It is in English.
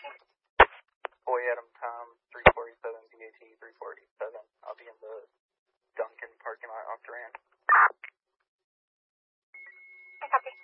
Boy Adam Tom, 347, DAT 347. I'll be in the Duncan parking lot off Duran. I copy.